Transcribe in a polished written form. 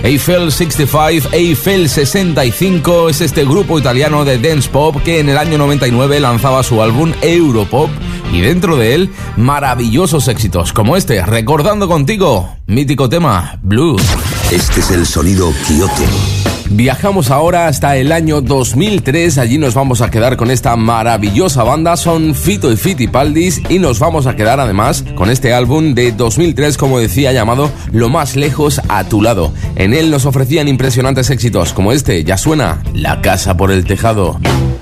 Eiffel 65, Eiffel 65 es este grupo italiano de dance pop que en el año 99 lanzaba su álbum Europop y dentro de él maravillosos éxitos como este, recordando contigo, mítico tema, Blue. Este es el sonido Kyoto. Viajamos ahora hasta el año 2003, allí nos vamos a quedar con esta maravillosa banda, son Fito y Fitipaldis, y nos vamos a quedar además con este álbum de 2003, como decía, llamado Lo más lejos a tu lado. En él nos ofrecían impresionantes éxitos como este, ya suena La casa por el tejado.